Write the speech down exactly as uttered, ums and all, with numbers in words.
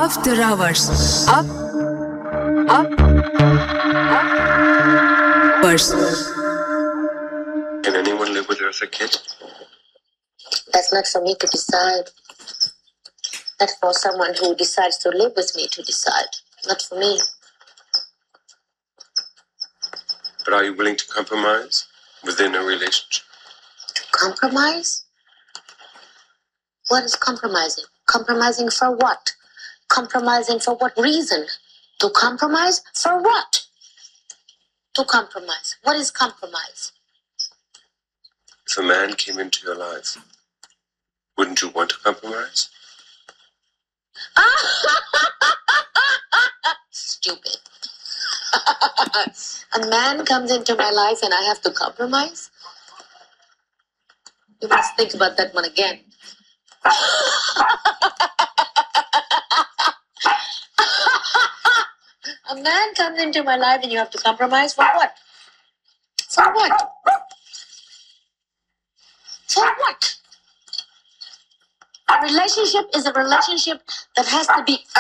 After hours. Up. Up. Hours. Can anyone live with her as a kid? That's not for me to decide. That's for someone who decides to live with me to decide. Not for me. But are you willing to compromise within a relationship? To compromise? What is compromising? Compromising for what? Compromising for what reason? To compromise for what? To compromise. What is compromise? If a man came into your life, wouldn't you want to compromise? Stupid. A man comes into my life and I have to compromise? You must think about that one again. A man comes into my life and you have to compromise for what? For what? For what? A relationship is a relationship that has to be